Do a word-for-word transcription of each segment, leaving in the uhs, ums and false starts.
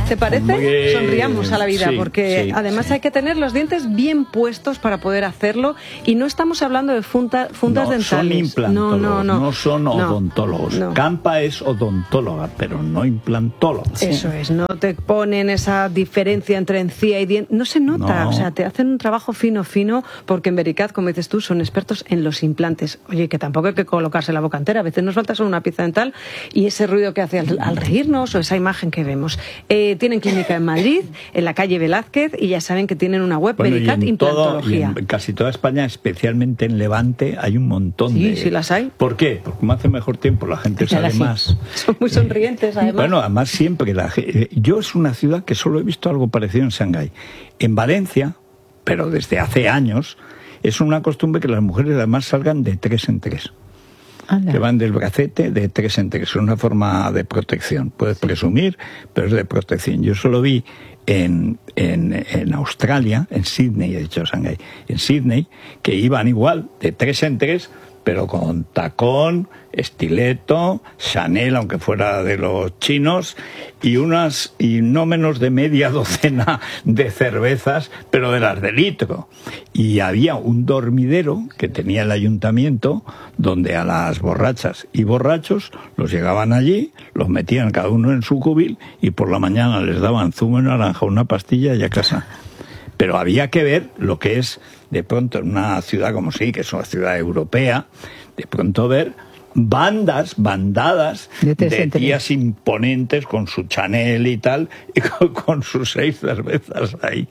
¿Te parece? Hombre, Sonriamos a la vida, sí, porque sí, además sí. hay que tener los dientes bien puestos para poder hacerlo, y no estamos hablando de funta, fundas no, dentales. son implantólogos, no, no, no. no son No, odontólogos. no. Campa es odontóloga, pero no implantóloga. Eso es, no te ponen esa diferencia entre encía y diente, no se nota, No. o sea, te hacen un trabajo fino, fino, porque en Vericat, como dices tú, son expertos en los implantes. Oye, que tampoco hay que colocarse la boca entera, a veces nos falta solo una pieza dental y ese ruido que hace al, al reírnos o esa imagen que vemos. Eh, tienen clínica en Madrid, en la calle Velázquez, y ya saben que tienen una web, Bueno, Vericat y en todo, y Implantología. en casi toda España, especialmente en Levante, hay un montón Sí, de... sí las hay. ¿Por qué? Porque como hace mejor tiempo, la gente Ya sabe las sí. más. Son muy sonrientes, además. Bueno, además siempre la ge- yo es una ciudad que solo he visto algo parecido en Shanghái. En Valencia, pero desde hace años, es una costumbre que las mujeres además salgan de tres en tres. Anda. Que van del bracete de tres en tres. Es una forma de protección. Puedes presumir, pero es de protección. Yo solo vi en, en, en Australia, en Sydney, he dicho Shanghái, en Sydney, que iban igual, de tres en tres, pero con tacón, estileto, Chanel, aunque fuera de los chinos, y unas, y no menos de media docena de cervezas, pero de las de litro. Y había un dormidero que tenía el ayuntamiento, donde a las borrachas y borrachos los llegaban allí, los metían cada uno en su cubil, y por la mañana les daban zumo de naranja, una pastilla y a casa. Pero había que ver lo que es, de pronto, en una ciudad como sí, que es una ciudad europea, de pronto ver bandas, bandadas De de, tres en tres. tías imponentes con su Chanel y tal, y con, con sus seis cervezas ahí.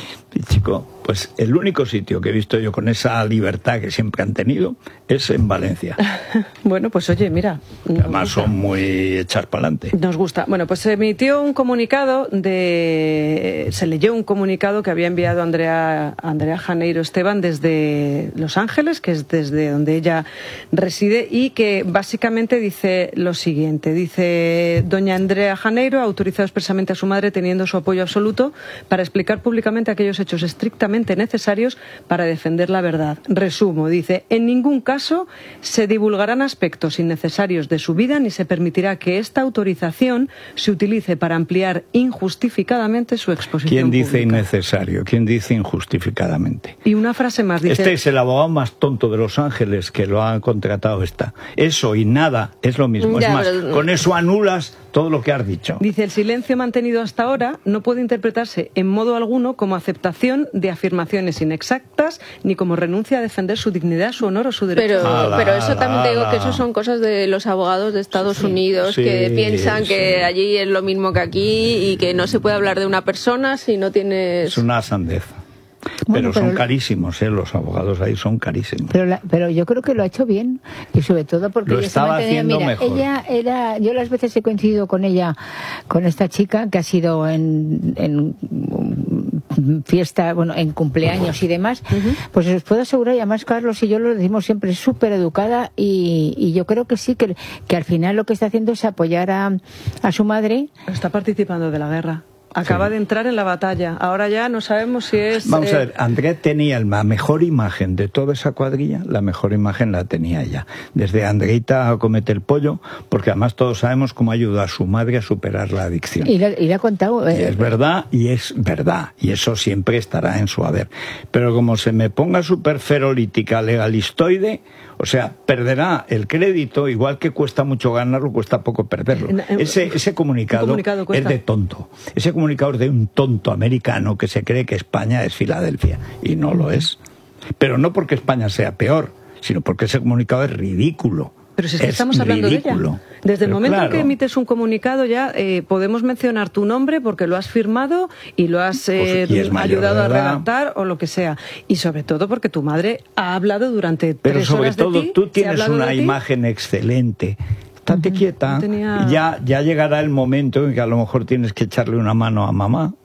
Y chico, pues el único sitio que he visto yo con esa libertad que siempre han tenido es en Valencia. Bueno, pues oye, mira. nos Además gusta. son muy echas para adelante. Nos gusta. Bueno, pues se emitió un comunicado de... Se leyó un comunicado que había enviado Andrea, Andrea Janeiro Esteban desde Los Ángeles, que es desde donde ella reside, y que básicamente dice lo siguiente. Dice: doña Andrea Janeiro ha autorizado expresamente a su madre, teniendo su apoyo absoluto, para explicar públicamente aquellos hechos estrictamente necesarios para defender la verdad. Resumo, dice: en ningún caso se divulgarán aspectos innecesarios de su vida, ni se permitirá que esta autorización se utilice para ampliar injustificadamente su exposición ¿Quién dice pública. innecesario? ¿Quién dice injustificadamente? Y una frase más, dice... Este es el abogado más tonto de Los Ángeles que lo ha contratado esta. Eso y nada es lo mismo. Ya, es más, pero- con eso anulas todo lo que has dicho. Dice: el silencio mantenido hasta ahora no puede interpretarse en modo alguno como aceptación de afirmaciones inexactas, ni como renuncia a defender su dignidad, su honor o su derecho. Pero, Ala, pero eso también te digo ala. que eso son cosas de los abogados de Estados Unidos, Sí, que piensan sí. que allí es lo mismo que aquí y que no se puede hablar de una persona si no tienes... Es una sandez. Bueno, pero son pero- carísimos, ¿eh? Los abogados ahí son carísimos. Pero, la- pero yo creo que lo ha hecho bien, y sobre todo porque Lo ella se ha estaba mantenido- haciendo mira, mejor. ella era, yo las veces he coincidido con ella, con esta chica que ha sido en, en mm, fiesta, bueno, en cumpleaños y demás, pues os puedo asegurar, y además Carlos y yo lo decimos siempre, es súper educada, y, y yo creo que sí, que, que al final lo que está haciendo es apoyar a, a su madre. Está participando de la guerra. Acaba Sí. de entrar en la batalla. Ahora ya no sabemos si es... Vamos eh, a ver, Andrea tenía la mejor imagen de toda esa cuadrilla, la mejor imagen la tenía ella. Desde Andreita a Comete el Pollo, porque además todos sabemos cómo ayudó a su madre a superar la adicción. Y le, y le ha contado. Y eh, es verdad, y es verdad, y eso siempre estará en su haber. Pero como se me ponga súper ferolítica, legalistoide, o sea, perderá el crédito, igual que cuesta mucho ganarlo, cuesta poco perderlo. Eh, eh, Ese, ese comunicado, comunicado es cuesta. de tonto. Ese comunicado es de un tonto americano que se cree que España es Filadelfia, y no lo es. Pero no porque España sea peor, sino porque ese comunicado es ridículo. Pero si es que Es estamos hablando ridículo. de ella. Desde el Pero momento en claro. que emites un comunicado ya eh, podemos mencionar tu nombre porque lo has firmado y lo has eh, Pues, y es mayor ayudado de a edad. redactar o lo que sea. Y sobre todo porque tu madre ha hablado durante Pero tres sobre horas de todo ti, tú se ha tienes hablado una de ti. imagen excelente. Estate quieta, No tenía- y ya, ya llegará el momento en que a lo mejor tienes que echarle una mano a mamá.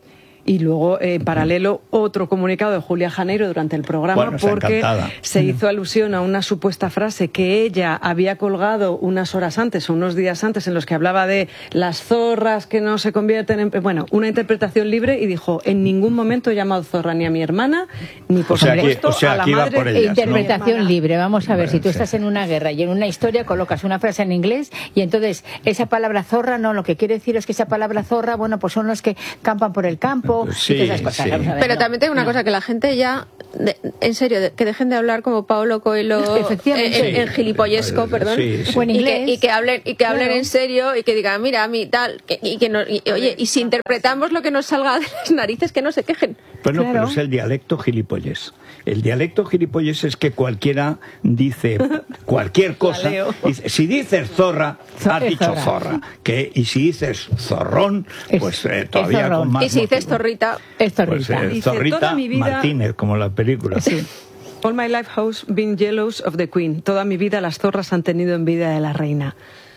Y luego, eh, en paralelo, otro comunicado de Julia Janeiro durante el programa, bueno, porque encantada. se hizo alusión a una supuesta frase que ella había colgado unas horas antes o unos días antes, en los que hablaba de las zorras que no se convierten en... Bueno, una interpretación libre, y dijo, en ningún momento he llamado zorra ni a mi hermana, ni por O sea que- supuesto o sea a la que iba madre por de ellas, ¿no? Interpretación libre. Vamos a ver, Bueno, si tú sí. estás en una guerra y en una historia colocas una frase en inglés y entonces esa palabra zorra, no, lo que quiere decir es que esa palabra zorra, bueno, pues son los que campan por el campo Sí, y todas esas cosas. sí. Vamos a ver, Pero no, también tengo una no. cosa, que la gente ya, de- en serio, de- que dejen de hablar como Paulo Coelho Efectivamente. en, en Sí. gilipollesco, perdón, Sí, sí. O en y, que, inglés. y que hablen y que hablen Claro. en serio y que digan, mira, a mí tal, que- y que no, y- oye, y si interpretamos lo que nos salga de las narices, que no se quejen. Bueno, Claro. pero es el dialecto gilipollés. El dialecto gilipollés es que cualquiera dice cualquier cosa. leo. Dice, si dices zorra, has Es dicho zorra. zorra. Que, y si dices zorrón, Es- pues eh, es todavía zorrón. con más Y si dices motivo. zorrita, Es Pues zorrita. eh, Dice, Zorrita toda mi vida- Martínez, como la película. All my life has been jealous of the queen. Toda mi vida las zorras han tenido envidia de la reina.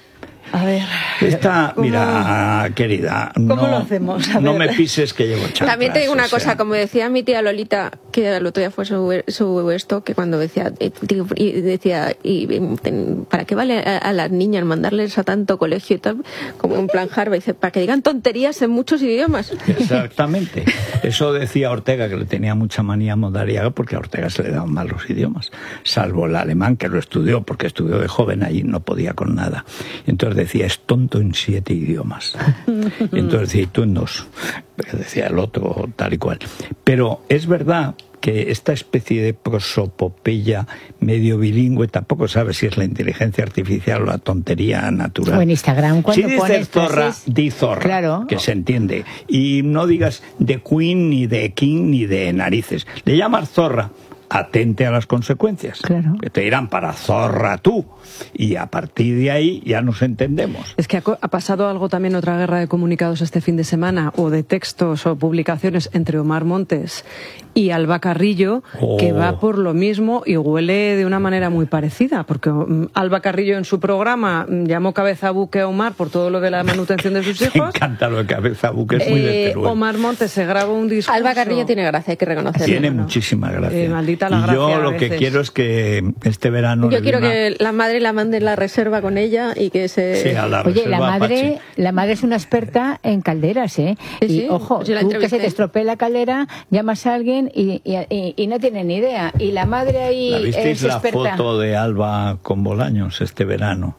A ver... Esta, ¿cómo- mira, querida, ¿Cómo no, lo hacemos? A no ver. me pises que llevo chanclas. también te digo una o sea. cosa, como decía mi tía Lolita, que el otro día fue su, su esto, que cuando decía, eh, digo, y decía, y, ten- ¿para qué vale a, a las niñas mandarles a tanto colegio y tal? Como en plan Harvard, dice, para que digan tonterías en muchos idiomas. Exactamente. Eso decía Ortega, que le tenía mucha manía a Madariaga, porque a Ortega se le daban mal los idiomas, salvo el alemán, que lo estudió, porque estudió de joven allí, no podía con nada. Entonces decía, es tonto en siete idiomas. Y entonces decía, y tú en dos. Decía el otro, tal y cual. Pero es verdad que esta especie de prosopopeya medio bilingüe tampoco sabe si es la inteligencia artificial o la tontería natural. O en Instagram, cuando si dices pones zorra, frases- di zorra, Claro. que se entiende. Y no digas de queen, ni de king, ni de narices. Le llamas zorra, atente a las consecuencias. Claro. Que te irán para zorra tú. Y a partir de ahí ya nos entendemos. Es que ha, co- ha pasado algo también, otra guerra de comunicados este fin de semana, o de textos o publicaciones entre Omar Montes y Alba Carrillo, Oh. que va por lo mismo y huele de una manera muy parecida, porque mm, Alba Carrillo en su programa mm, llamó cabeza buque a Omar por todo lo de la manutención de sus Me hijos. encanta lo de cabeza buque, es muy de Eh, Teruel. Omar Montes se graba un discurso. Alba Carrillo tiene gracia, hay que reconocerlo. Tiene bueno. muchísima gracia. Eh, maldita la y yo gracia a lo que veces. quiero es que este verano... Yo le quiero dé una- que la madre la mande en la reserva con ella y que se... Sí, a la Oye, la reserva madre, Apache. la madre es una experta en calderas, ¿eh? Sí, y sí, ojo, yo la tú que se entrevisté. te estropee la caldera, llamas a alguien y, y, y- y no tiene ni idea. Y la madre ahí ¿La visteis es la experta. foto de Alba con Bolaños este verano?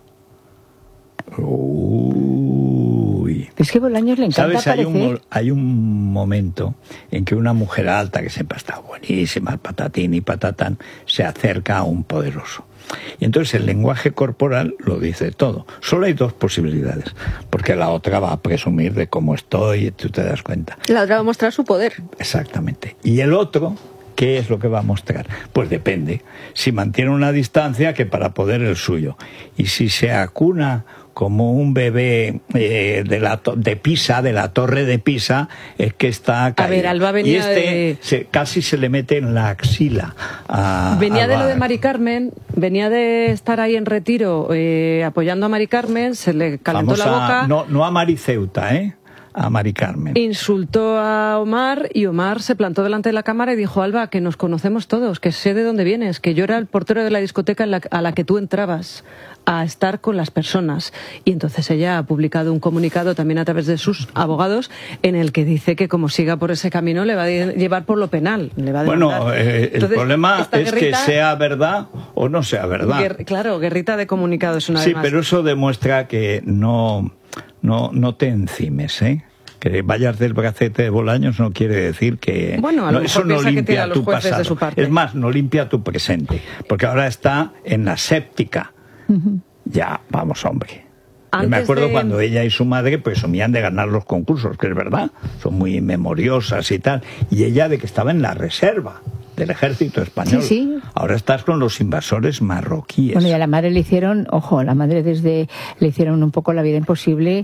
Uy. Es que Bolaños le encanta ¿Sabes? Hay un, aparecer. mo- hay un momento en que una mujer alta, que siempre ha estado buenísima, patatín y patatán, se acerca a un poderoso. Y entonces el lenguaje corporal lo dice todo. Solo hay dos posibilidades, porque la otra va a presumir de cómo estoy, y tú te das cuenta. La otra va a mostrar su poder. Exactamente. Y el otro, ¿qué es lo que va a mostrar? Pues depende. Si mantiene una distancia, que para poder el suyo. Y si se acuna como un bebé eh, de, la to- de Pisa, de la torre de Pisa, es que está caído. ver, Alba venía y este de- se- casi se le mete en la axila a Venía de Alba. lo de Mari Carmen, venía de estar ahí en retiro eh, apoyando a Mari Carmen, se le calentó la Famosa- boca, No, no a Mariceuta, ¿eh? A Mari Carmen. insultó a Omar y Omar se plantó delante de la cámara y dijo, Alba, que nos conocemos todos, que sé de dónde vienes, que yo era el portero de la discoteca en la- a la que tú entrabas a estar con las personas. Y entonces ella ha publicado un comunicado también a través de sus abogados en el que dice que como siga por ese camino le va a de- llevar por lo penal. Le va a Bueno, demandar. eh, el Entonces, problema esta es que guerrita- sea verdad o no sea verdad. Guer- claro, guerrita de comunicados una Sí, vez más. pero eso demuestra que no, no, no te encimes, ¿eh? Que vayas del bracete de Bolaños no quiere decir que... Bueno, a lo no, mejor eso no piensa que tiene limpia a los tu jueces de pasado. su parte. Es más, no limpia tu presente, porque ahora está en la séptica. Ya, vamos, hombre. Yo me Antes acuerdo de- cuando ella y su madre presumían de ganar los concursos, que es verdad, son muy memoriosas y tal, y ella de que estaba en la reserva. del ejército español. Sí, sí. Ahora estás con los invasores marroquíes. Bueno, y a la madre le hicieron, ojo, a la madre desde le hicieron un poco la vida imposible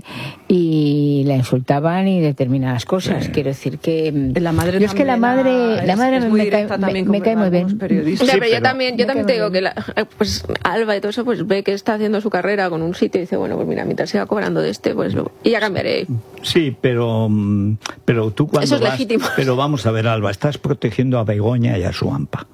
y la insultaban y determinadas cosas. Sí. Quiero decir que La madre yo es que la también madre, era- la madre es- es me, muy me cae, directa me, también me con cae muy algunos bien. periodistas. Ya, Sí, pero, yo pero- también, yo Me también cae te digo muy que la, pues Alba y todo eso, pues ve que está haciendo su carrera con un sitio y dice, bueno, pues mira, mientras siga cobrando de este, pues lo, y ya cambiaré. Sí, pero, mm, pero tú cuando Eso es vas... legítimo. Pero vamos a ver, Alba, estás protegiendo a Begoña y a su AMPA.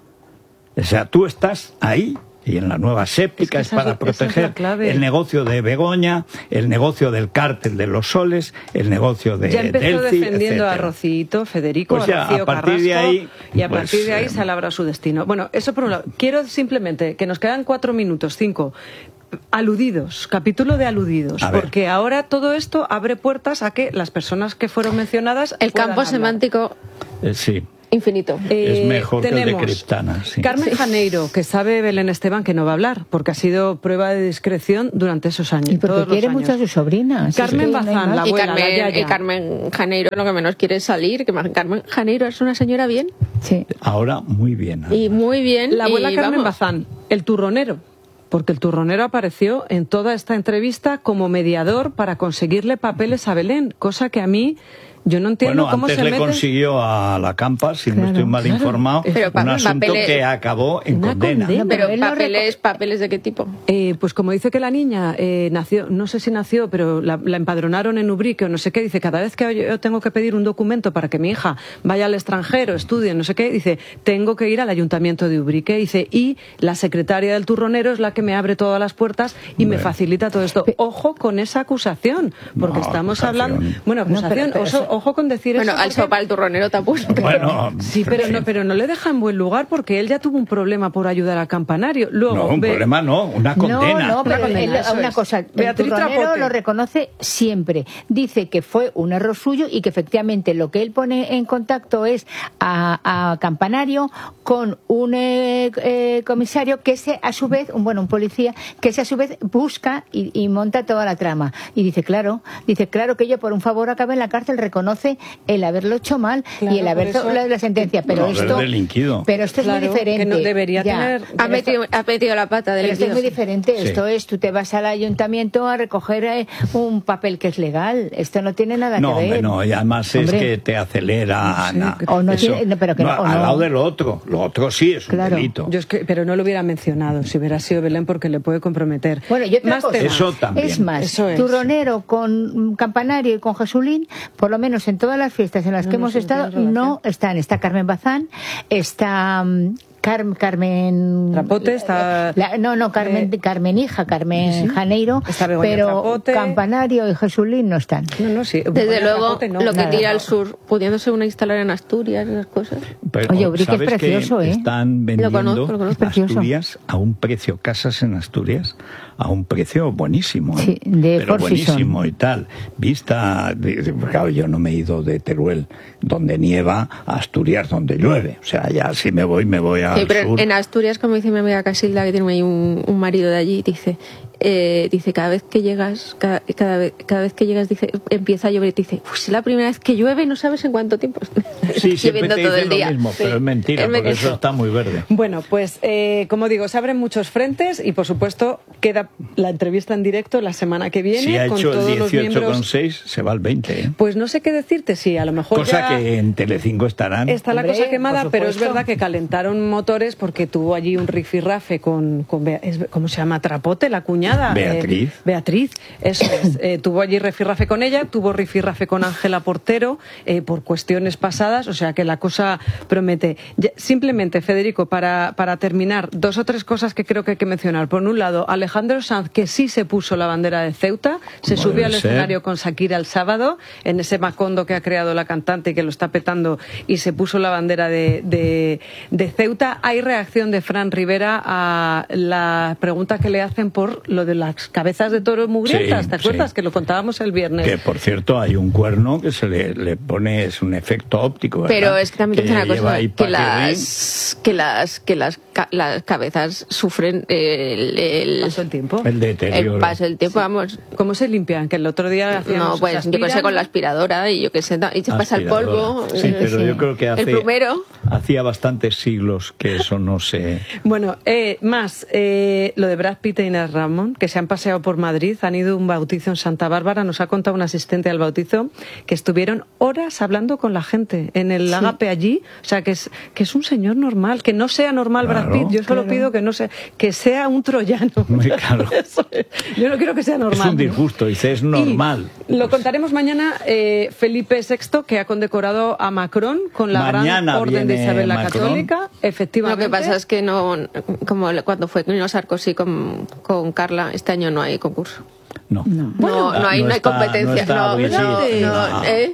O sea, tú estás ahí y en la nueva séptica Es es, que esa para es- esa es la proteger clave. el negocio de Begoña, el negocio del cártel de los soles, el negocio de Ya empezó Delci, defendiendo a etcétera. Rocito, Federico, Pues ya, a Rocío a partir de Carrasco, ahí, y a pues, partir de ahí eh, se labra su destino. Bueno, eso por un lado. Quiero simplemente que nos quedan cuatro minutos, cinco. Aludidos, capítulo de aludidos, A ver. porque ahora todo esto abre puertas a que las personas que fueron mencionadas El puedan campo hablar. semántico Eh, sí, infinito. Eh, es mejor que el de tenemos Criptana. Sí. Carmen Janeiro, que sabe Belén Esteban que no va a hablar, porque ha sido prueba de discreción durante esos años. Y porque todos los quiere años. mucho a su sobrina. Si Carmen es que no hay Bazán, más. la y, abuela, la Carmen, yaya. y Carmen Janeiro lo que menos quiere es salir, que Carmen Janeiro es una señora bien, Sí. Ahora muy bien. Alba. y muy bien. La abuela y Carmen vamos. Bazán, el turronero. Porque el turronero apareció en toda esta entrevista como mediador para conseguirle papeles a Belén, cosa que a mí yo no entiendo Bueno, cómo antes se le mete. consiguió a la Campa, si Claro, no estoy mal claro. informado, Pero pa- un asunto papeles- que acabó en Una condena. condena. Pero Pero él no papeles, papeles de qué tipo. Eh, pues como dice que la niña eh, nació, no sé si nació, pero la, la empadronaron en Ubrique o no sé qué, dice, cada vez que yo tengo que pedir un documento para que mi hija vaya al extranjero, estudie, no sé qué, dice, tengo que ir al ayuntamiento de Ubrique, dice, y la secretaria del turronero es la que me abre todas las puertas y me Bueno. facilita todo esto. Ojo con esa acusación, porque No, estamos acusación. hablando... Bueno, No, acusación, pero- pero- oso- ojo con decir Bueno, eso. al porque- sopa el turronero tapuso. Bueno, Sí, pero no, pero no le deja en buen lugar porque él ya tuvo un problema por ayudar al campanario. Luego, no, un ve- problema no, una condena. No, no, pero Una condena, él- eso una es. cosa, el Beatriz turronero Trapote. lo reconoce siempre. Dice que fue un error suyo y que efectivamente lo que él pone en contacto es a, a Campanario con un eh, eh, comisario que se a su vez, un, bueno, un policía, que se a su vez busca y, y monta toda la trama. Y dice, claro, dice, claro que yo por un favor acabé en la cárcel, reconoce el haberlo hecho mal Claro, y el haber por eso- la, la sentencia. Pero No, haber esto, delinquido. pero esto es Claro, muy diferente. que no debería Ya. tener- Ha metido, ha metido la pata del Pero esto es muy líquido. diferente. Sí. Esto es, tú te vas al ayuntamiento a recoger eh, un papel que es legal. Esto no tiene nada No, que ver. hombre, no, y además Hombre. es que te acelera. No sé, na- que- O no eso. tiene- no, pero que no, o al no. lado del otro. Lo otro sí es un Claro. delito. Yo es que, pero no lo hubiera mencionado si hubiera sido Belén porque le puede comprometer. Bueno, y otra Más cosa, temas. Eso también. es más, Eso es. turronero con mm, Campanario y con Jesulín, por lo menos en todas las fiestas en las No, que no hemos sé, estado, tiene no están. Está Carmen Bazán, está mm, Car- Carmen... Trapote, está- la- no, no, Carmen, Eh, Carmen hija, Carmen sí. Janeiro, Está Begoña pero Trapote. Campanario y Jesulín no están. No, no, sí. Desde Begoña luego, Trapote no, lo que nada. tira al sur, pudiéndose una instalar en Asturias, esas cosas. Pero, Oye, Ubrique es ¿sabes que precioso, ¿eh? están vendiendo conozco, lo conozco. Precioso. Asturias a un precio, casas en Asturias, a un precio buenísimo. ¿eh? Sí, de Pero Four Seasons. buenísimo y tal. Vista, de- de- claro, yo no me he ido de Teruel, donde nieva, a Asturias, donde llueve. O sea, ya si me voy, me voy al Sí, pero sur. en Asturias, como dice mi amiga Casilda, que tiene ahí un, un marido de allí, dice, eh, dice cada vez que llegas, cada, cada vez, cada vez que llegas, dice, empieza a llover y te dice, pues es la primera vez que llueve, no sabes en cuánto tiempo. Sí, siempre Lloviendo te todo dicen el lo día. mismo, pero Sí. es mentira, Es porque mentira. eso está muy verde. Bueno, pues eh, como digo, se abren muchos frentes y por supuesto queda la entrevista en directo la semana que viene Si ha con hecho todos el los dieciocho miembros. coma seis, se va al veinte. ¿eh? Pues no sé qué decirte, sí, a lo mejor Cosa ya que en Telecinco estarán. está la Hombre, cosa quemada, por pero es supuesto. verdad que calentaron motores porque tuvo allí un rifirrafe con, con Bea- es- ¿cómo se llama? Trapote, la cuñada. Beatriz. Eh, Beatriz, eso es. Eh, tuvo allí rifirrafe con ella, tuvo rifirrafe con Ángela Portero eh, por cuestiones pasadas, o sea que la cosa promete. Ya- simplemente, Federico, para, para terminar, dos o tres cosas que creo que hay que mencionar. Por un lado, Alejandro Sanz, que sí se puso la bandera de Ceuta, se Como subió debe al ser. escenario con Shakira el sábado, en ese macondo que ha creado la cantante y que lo está petando, y se puso la bandera de, de, de Ceuta. Hay reacción de Fran Rivera a la pregunta que le hacen por los lo de las cabezas de toro mugrientas, Sí, ¿te acuerdas? sí. Que lo contábamos el viernes. Que, por cierto, hay un cuerno que se le, le pone, es un efecto óptico, ¿verdad? Pero es que también te dice una lleva cosa, ahí que pa' las, que las que las ca- las cabezas sufren el, el, Paso el tiempo. El deterioro. el paso del tiempo, vamos. ¿Cómo se limpian? Que el otro día hacíamos... No, pues se yo que sé, con la aspiran. aspiradora y yo que sé, da- y se pasa el polvo. Aspiradora. Sí, pero eh, yo creo que hace, el plumero. hacía bastantes siglos que eso no se... Bueno, eh, más, eh, lo de Brad Pitt e Inés Ramón, que se han paseado por Madrid, han ido a un bautizo en Santa Bárbara, nos ha contado un asistente al bautizo, que estuvieron horas hablando con la gente en el ágape allí, o sea, que es, que es un señor normal, que no sea normal Claro, Brad Pitt, yo solo claro. pido que no sea, que sea un troyano. Muy claro. Eso es. Yo no quiero que sea normal. Es un disgusto, dice, es normal. Y lo contaremos mañana, eh, Felipe sexto, que ha condecorado a Macron con la Mañana Gran Orden de viene Isabel la Macron. Católica, efectivamente. Lo que pasa es que no, como le- cuando fue Niño Sarkozy con, con Carla, este año no hay concurso. No. No. No, no hay, no no hay está- competencia. no está No, no, Brigitte. no, No. ¿eh?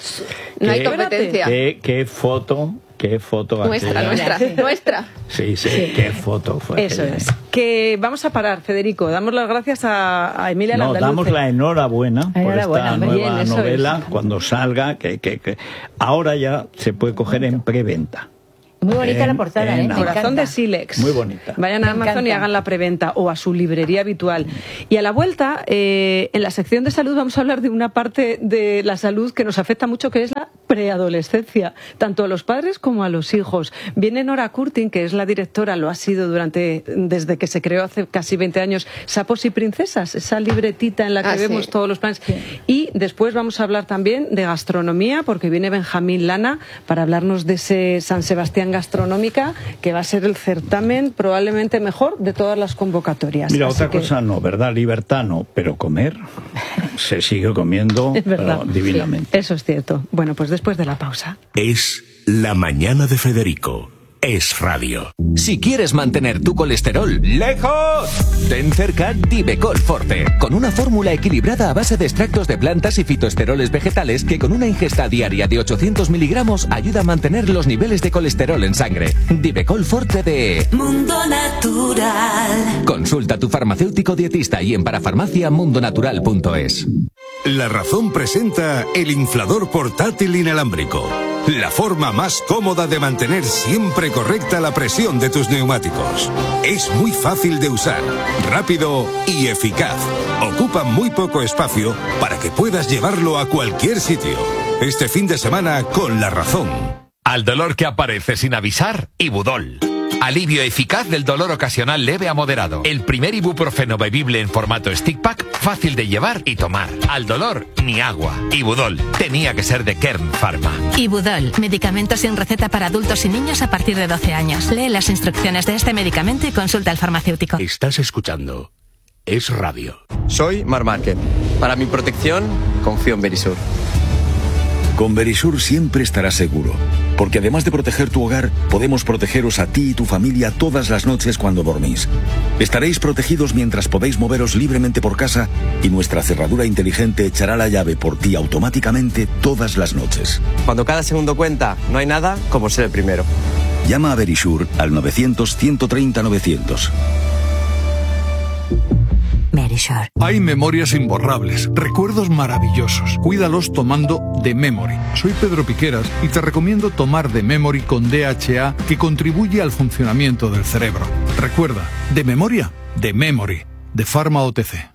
No hay ¿Qué? competencia. ¿Qué, qué foto? ¿Qué foto? Nuestra, aquella? nuestra, nuestra. Sí, sí, qué foto fue Eso aquella. es. Que vamos a parar, Federico. Damos las gracias a, a Emilia No, Landaluce. damos la enhorabuena por Enhorabuena, esta hombre. nueva Bien, eso novela es. cuando salga, que, que, que ahora ya se puede coger en preventa. Muy bonita En- la portada, en ¿eh? Me Amazon. Corazón encanta. de Sílex. Muy bonita. Vayan a Me Amazon y encanta. hagan la preventa o a su librería habitual. Y a la vuelta, eh, en la sección de salud vamos a hablar de una parte de la salud que nos afecta mucho, que es la preadolescencia, tanto a los padres como a los hijos. Viene Nora Curtin, que es la directora, lo ha sido durante desde que se creó hace casi veinte años, Sapos y Princesas, esa libretita en la que Ah, sí. vemos todos los planes. Y después vamos a hablar también de gastronomía, porque viene Benjamín Lana para hablarnos de ese San Sebastián Gastronómica, que va a ser el certamen probablemente mejor de todas las convocatorias. Mira, Así otra que- cosa no, ¿verdad? Libertad no, pero comer se sigue comiendo Es verdad. pero divinamente. Eso es cierto. Bueno, pues después de la pausa. Es La Mañana de Federico. Es radio. Si quieres mantener tu colesterol lejos, ten cerca Divecol Forte, con una fórmula equilibrada a base de extractos de plantas y fitoesteroles vegetales que con una ingesta diaria de ochocientos miligramos ayuda a mantener los niveles de colesterol en sangre. Divecol Forte de Mundo Natural. Consulta a tu farmacéutico dietista y en parafarmacia mundonatural punto es. La Razón presenta el inflador portátil inalámbrico. La forma más cómoda de mantener siempre correcta la presión de tus neumáticos. Es muy fácil de usar, rápido y eficaz. Ocupa muy poco espacio para que puedas llevarlo a cualquier sitio. Este fin de semana con La Razón. Al dolor que aparece sin avisar, Ibudol. Alivio eficaz del dolor ocasional leve a moderado. El primer ibuprofeno bebible en formato stick pack, fácil de llevar y tomar. Al dolor, ni agua. Ibudol. Tenía que ser de Kern Pharma. Ibudol, medicamento sin receta para adultos y niños a partir de doce años. Lee las instrucciones de este medicamento y consulta al farmacéutico. Estás escuchando Es Radio. Soy Mar Márquez. Para mi protección, confío en Verisur. Con Verisur siempre estarás seguro, porque además de proteger tu hogar, podemos protegeros a ti y tu familia todas las noches cuando dormís. Estaréis protegidos mientras podéis moveros libremente por casa y nuestra cerradura inteligente echará la llave por ti automáticamente todas las noches. Cuando cada segundo cuenta, no hay nada como ser el primero. Llama a Verisur al novecientos, ciento treinta, novecientos. Verisure. Hay memorias imborrables, recuerdos maravillosos. Cuídalos tomando The Memory. Soy Pedro Piqueras y te recomiendo tomar The Memory con D H A, que contribuye al funcionamiento del cerebro. Recuerda, de memoria, The Memory, de Pharma O T C.